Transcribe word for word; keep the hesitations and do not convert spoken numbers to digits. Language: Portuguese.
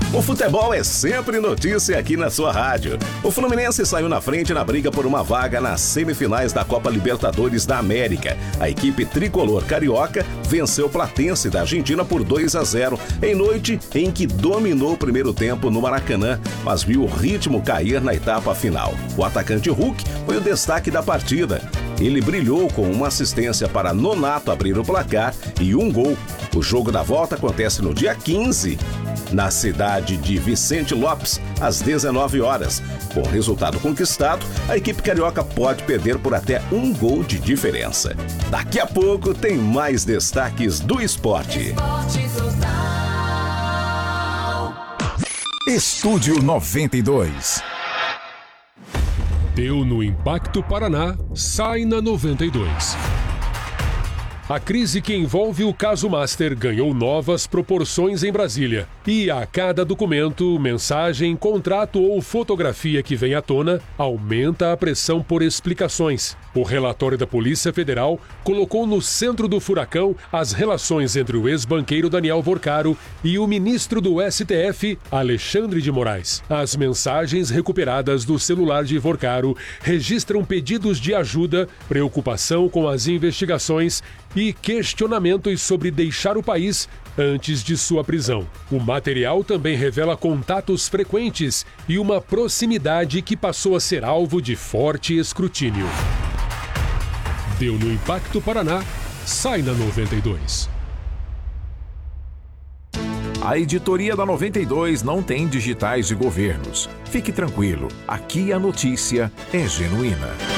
O futebol é sempre notícia aqui na sua rádio. O Fluminense saiu na frente na briga por uma vaga nas semifinais da Copa Libertadores da América. A equipe tricolor carioca venceu o Platense da Argentina por dois a zero, em noite em que dominou o primeiro tempo no Maracanã, mas viu o ritmo cair na etapa final. O atacante Hulk foi o destaque da partida. Ele brilhou com uma assistência para Nonato abrir o placar e um gol. O jogo da volta acontece no dia quinze, na cidade de Vicente Lopes, às dezenove horas. Com o resultado conquistado, a equipe carioca pode perder por até um gol de diferença. Daqui a pouco tem mais destaques do esporte. Estúdio noventa e dois. Deu no Impacto Paraná, sai na noventa e dois. A crise que envolve o caso Master ganhou novas proporções em Brasília. E a cada documento, mensagem, contrato ou fotografia que vem à tona, aumenta a pressão por explicações. O relatório da Polícia Federal colocou no centro do furacão as relações entre o ex-banqueiro Daniel Vorcaro e o ministro do S T F, Alexandre de Moraes. As mensagens recuperadas do celular de Vorcaro registram pedidos de ajuda, preocupação com as investigações e questionamentos sobre deixar o país antes de sua prisão. O material também revela contatos frequentes e uma proximidade que passou a ser alvo de forte escrutínio. Deu no Impacto Paraná, sai na noventa e dois. A editoria da noventa e dois não tem digitais de governos. Fique tranquilo, aqui a notícia é genuína.